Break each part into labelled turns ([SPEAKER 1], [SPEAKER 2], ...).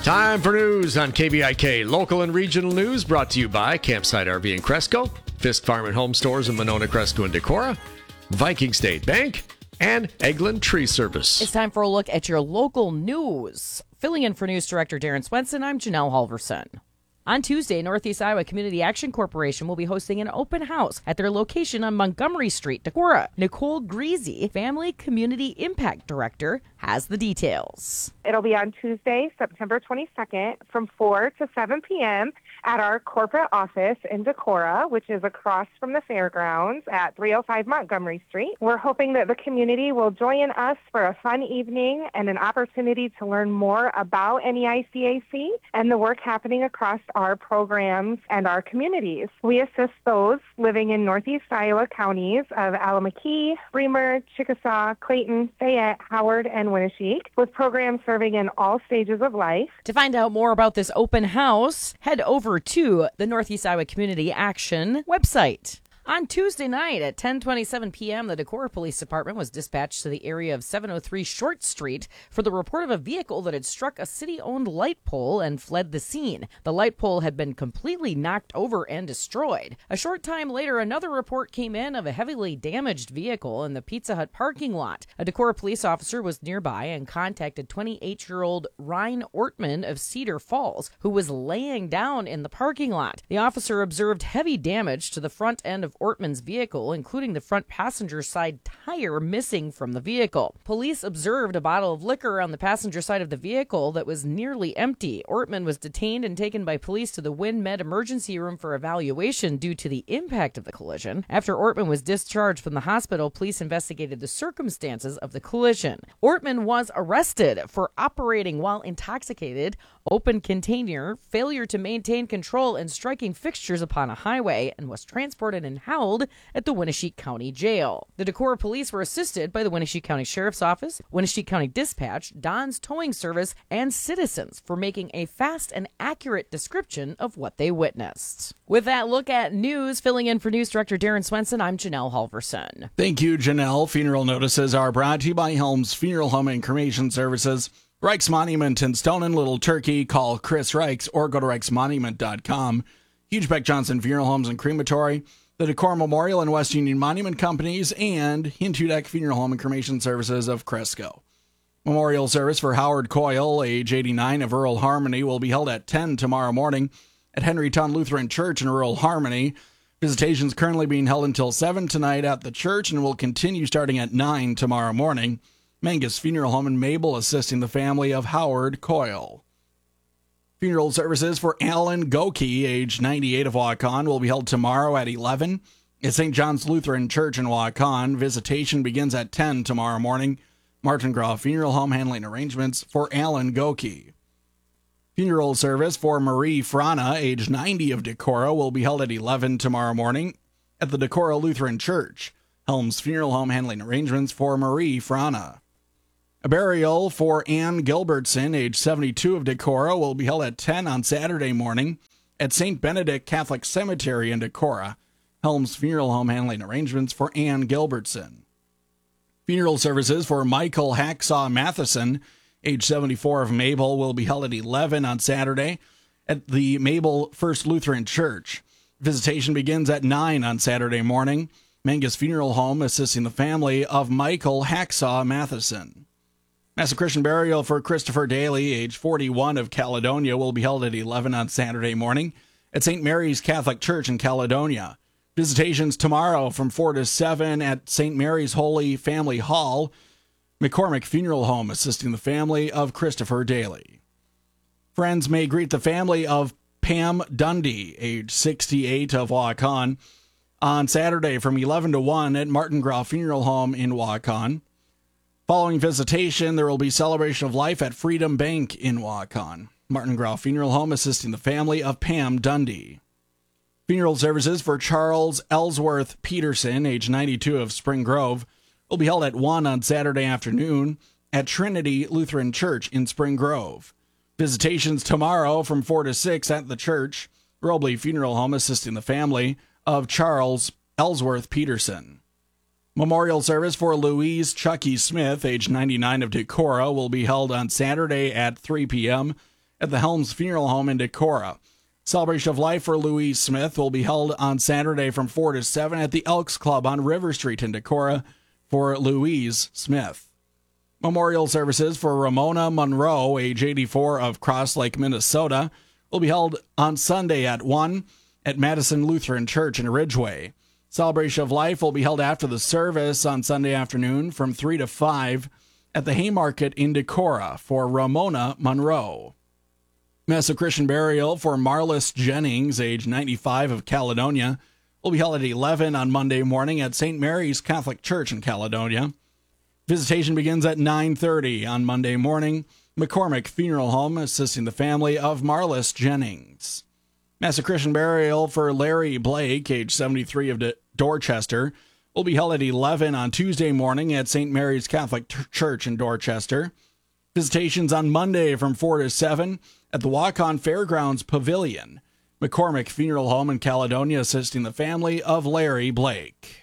[SPEAKER 1] Time for news on KBIK. Local and regional news brought to you by Campsite RV in Cresco, Fisk Farm and Home Stores in Monona, Cresco, and Decorah, Viking State Bank, and Eglin Tree Service.
[SPEAKER 2] It's time for a look at your local news. Filling in for News Director Darren Swenson, I'm Janelle Halverson. On Tuesday, Northeast Iowa Community Action Corporation will be hosting an open house at their location on Montgomery Street, Decorah. Nicole Greasy, Family Community Impact Director, has the details.
[SPEAKER 3] It'll be on Tuesday, September 22nd from 4 to 7 p.m. at our corporate office in Decorah, which is across from the fairgrounds at 305 Montgomery Street. We're hoping that the community will join us for a fun evening and an opportunity to learn more about NEICAC and the work happening across our programs and our communities. We assist those living in Northeast Iowa counties of Allamakee, Bremer, Chickasaw, Clayton, Fayette, Howard, and Winneshiek, with programs serving in all stages of life.
[SPEAKER 2] To find out more about this open house, head over to the Northeast Iowa Community Action website. On Tuesday night at 10:27 p.m., the Decorah Police Department was dispatched to the area of 703 Short Street for the report of a vehicle that had struck a city-owned light pole and fled the scene. The light pole had been completely knocked over and destroyed. A short time later, another report came in of a heavily damaged vehicle in the Pizza Hut parking lot. A Decorah police officer was nearby and contacted 28-year-old Ryan Ortman of Cedar Falls, who was laying down in the parking lot. The officer observed heavy damage to the front end of Ortman's vehicle, including the front passenger side tire missing from the vehicle. Police observed a bottle of liquor on the passenger side of the vehicle that was nearly empty. Ortman was detained and taken by police to the WinMed emergency room for evaluation due to the impact of the collision. After Ortman was discharged from the hospital, police investigated the circumstances of the collision. Ortman was arrested for operating while intoxicated, open container, failure to maintain control, and striking fixtures upon a highway, and was transported and held at the Winneshiek County Jail. The Decorah police were assisted by the Winneshiek County Sheriff's Office, Winneshiek County Dispatch, Don's Towing Service, and citizens for making a fast and accurate description of what they witnessed. With that look at news, filling in for News Director Darren Swenson, I'm Janelle Halverson.
[SPEAKER 4] Thank you, Janelle. Funeral notices are brought to you by Helms Funeral Home and Cremation Services, Reichs Monument in Stone and Little Turkey. Call Chris Reichs or go to reichsmonument.com. Hugebeck Johnson Funeral Homes and Crematory, the Decorah Memorial and West Union Monument Companies, and Hintudek Funeral Home and Cremation Services of Cresco. Memorial service for Howard Coyle, age 89, of Rural Harmony, will be held at 10 tomorrow morning at Henrytown Lutheran Church in Rural Harmony. Visitations currently being held until 7 tonight at the church and will continue starting at 9 tomorrow morning. Mangus Funeral Home in Mabel assisting the family of Howard Coyle. Funeral services for Alan Goki, age 98, of Waukon, will be held tomorrow at 11 at St. John's Lutheran Church in Waukon. Visitation begins at 10 tomorrow morning. Martin Graf Funeral Home handling arrangements for Alan Goki. Funeral service for Marie Frana, age 90, of Decorah, will be held at 11 tomorrow morning at the Decorah Lutheran Church. Helms Funeral Home handling arrangements for Marie Frana. A burial for Ann Gilbertson, age 72, of Decorah, will be held at 10 on Saturday morning at St. Benedict Catholic Cemetery in Decorah. Helms Funeral Home handling arrangements for Ann Gilbertson. Funeral services for Michael Hacksaw Matheson, age 74, of Mabel, will be held at 11 on Saturday at the Mabel First Lutheran Church. Visitation begins at 9 on Saturday morning. Mangus Funeral Home assisting the family of Michael Hacksaw Matheson. Mass of Christian burial for Christopher Daly, age 41, of Caledonia, will be held at 11 on Saturday morning at St. Mary's Catholic Church in Caledonia. Visitations tomorrow from 4 to 7 at St. Mary's Holy Family Hall. McCormick Funeral Home assisting the family of Christopher Daly. Friends may greet the family of Pam Dundee, age 68, of Waukon, on Saturday from 11 to 1 at Martin Graf Funeral Home in Waukon. Following visitation, there will be celebration of life at Freedom Bank in Waukon. Martin Graf Funeral Home assisting the family of Pam Dundee. Funeral services for Charles Ellsworth Peterson, age 92, of Spring Grove, will be held at 1 on Saturday afternoon at Trinity Lutheran Church in Spring Grove. Visitations tomorrow from 4 to 6 at the church. Robley Funeral Home assisting the family of Charles Ellsworth Peterson. Memorial service for Louise Chucky Smith, age 99, of Decorah, will be held on Saturday at 3 p.m. at the Helms Funeral Home in Decorah. Celebration of Life for Louise Smith will be held on Saturday from 4 to 7 at the Elks Club on River Street in Decorah for Louise Smith. Memorial services for Ramona Monroe, age 84, of Cross Lake, Minnesota, will be held on Sunday at 1 at Madison Lutheran Church in Ridgeway. Celebration of Life will be held after the service on Sunday afternoon from 3 to 5 at the Haymarket in Decorah for Ramona Monroe. Mass of Christian burial for Marlis Jennings, age 95, of Caledonia, will be held at 11 on Monday morning at St. Mary's Catholic Church in Caledonia. Visitation begins at 9:30 on Monday morning. McCormick Funeral Home assisting the family of Marlis Jennings. Mass of Christian burial for Larry Blake, age 73, of Dorchester, will be held at 11 on Tuesday morning at St. Mary's Catholic Church in Dorchester. Visitations on Monday from 4 to 7 at the Waukon Fairgrounds Pavilion. McCormick Funeral Home in Caledonia assisting the family of Larry Blake.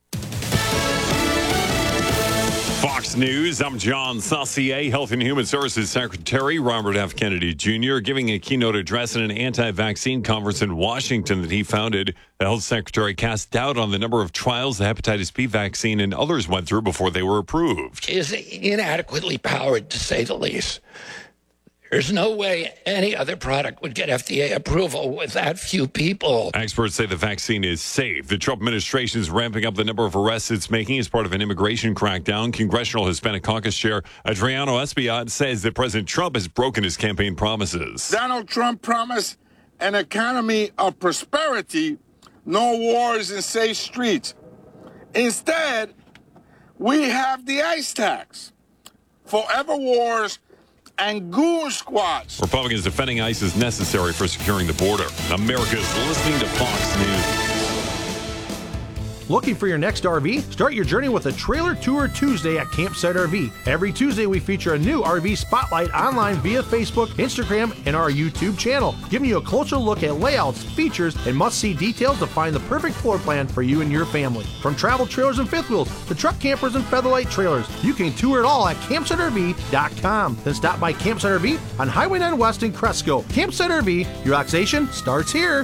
[SPEAKER 5] Fox News, I'm John Saucier. Health and Human Services Secretary Robert F. Kennedy Jr. giving a keynote address at an anti-vaccine conference in Washington that he founded. The health secretary cast doubt on the number of trials the hepatitis B vaccine and others went through before they were approved.
[SPEAKER 6] Is inadequately powered, to say the least. There's no way any other product would get FDA approval with that few people.
[SPEAKER 5] Experts say the vaccine is safe. The Trump administration is ramping up the number of arrests it's making as part of an immigration crackdown. Congressional Hispanic Caucus Chair Adriano Espaillat says that President Trump has broken his campaign promises.
[SPEAKER 7] Donald Trump promised an economy of prosperity, no wars and safe streets. Instead, we have the ICE tax, forever wars, and goon squads.
[SPEAKER 5] Republicans defending ICE is necessary for securing the border. America's listening to Fox News.
[SPEAKER 8] Looking for your next RV? Start your journey with a Trailer Tour Tuesday at Campsite RV. Every Tuesday, we feature a new RV spotlight online via Facebook, Instagram, and our YouTube channel, giving you a closer look at layouts, features, and must-see details to find the perfect floor plan for you and your family. From travel trailers and fifth wheels to truck campers and featherlight trailers, you can tour it all at CampsiteRV.com. Then stop by Campsite RV on Highway 9 West in Cresco. Campsite RV, your relaxation starts here.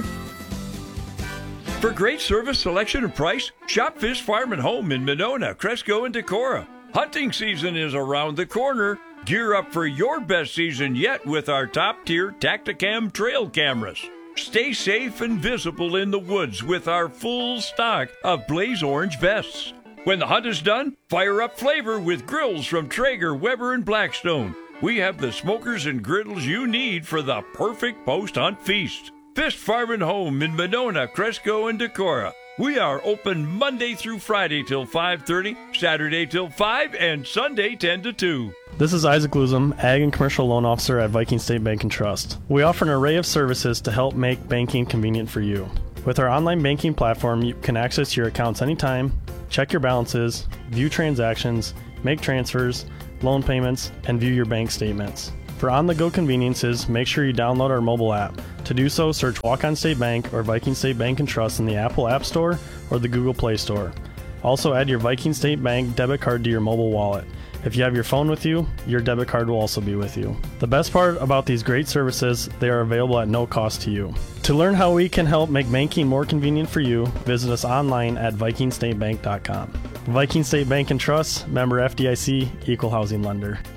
[SPEAKER 9] For great service, selection, and price, shop Fish Farm and Home in Monona, Cresco, and Decorah. Hunting season is around the corner. Gear up for your best season yet with our top-tier Tacticam trail cameras. Stay safe and visible in the woods with our full stock of Blaze Orange vests. When the hunt is done, fire up flavor with grills from Traeger, Weber, and Blackstone. We have the smokers and griddles you need for the perfect post-hunt feast. Fish Farm and Home in Monona, Cresco, and Decorah. We are open Monday through Friday till 5:30, Saturday till 5, and Sunday 10 to 2.
[SPEAKER 10] This is Isaac Luzum, Ag and Commercial Loan Officer at Viking State Bank and Trust. We offer an array of services to help make banking convenient for you. With our online banking platform, you can access your accounts anytime, check your balances, view transactions, make transfers, loan payments, and view your bank statements. For on-the-go conveniences, make sure you download our mobile app. To do so, search Walk-On State Bank or Viking State Bank and Trust in the Apple App Store or the Google Play Store. Also, add your Viking State Bank debit card to your mobile wallet. If you have your phone with you, your debit card will also be with you. The best part about these great services, they are available at no cost to you. To learn how we can help make banking more convenient for you, visit us online at vikingstatebank.com. Viking State Bank and Trust, member FDIC, equal housing lender.